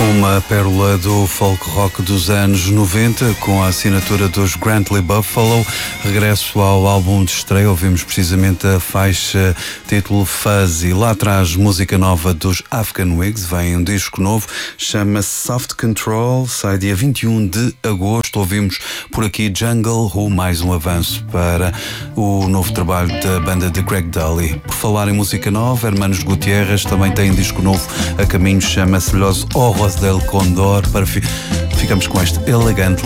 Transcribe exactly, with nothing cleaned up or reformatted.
Uma pérola do folk rock dos anos noventa, com a assinatura dos Grantley Buffalo. Regresso ao álbum de estreia, ouvimos precisamente a faixa título Fuzzy. Lá atrás, música nova dos Afghan Wigs, vem um disco novo, chama-se Soft Control, sai dia vinte e um de agosto. Ouvimos por aqui Jungle Who, mais um avanço para o novo trabalho da banda de Greg Dulli. Por falar em música nova, Hermanos Gutierrez também tem um disco novo a caminho, chama-se Los Ojos del Condor. Para fi... Ficamos com este elegante